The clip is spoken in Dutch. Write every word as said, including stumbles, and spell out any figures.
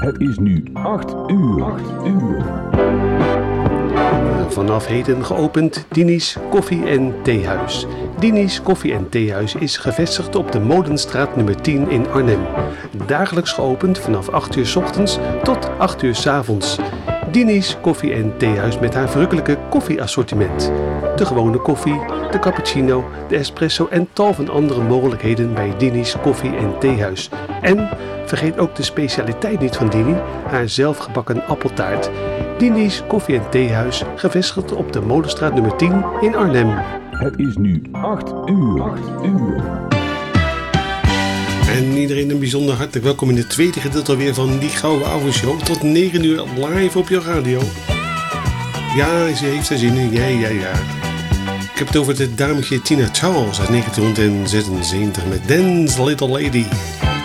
Het is nu acht uur. acht uur. Vanaf heden geopend Dini's Koffie- en Theehuis. Dini's Koffie- en Theehuis is gevestigd op de Molenstraat nummer tien in Arnhem. Dagelijks geopend vanaf acht uur 's ochtends tot acht uur 's avonds. Dini's Koffie- en Theehuis met haar verrukkelijke koffieassortiment. De gewone koffie, de cappuccino, de espresso en tal van andere mogelijkheden bij Dini's Koffie- en Theehuis. En vergeet ook de specialiteit niet van Dini, haar zelfgebakken appeltaart. Dini's Koffie- en Theehuis, gevestigd op de Molenstraat nummer tien in Arnhem. Het is nu acht uur. acht uur. En iedereen een bijzonder hartelijk welkom in het tweede gedeelte alweer van die Gouden Ouwe Show. Tot negen uur live op je radio. Ja, ze heeft er zin in. Ja, ja, ja. Ik heb het over het dametje Tina Charles uit negentien zesenzeventig met Dance Little Lady.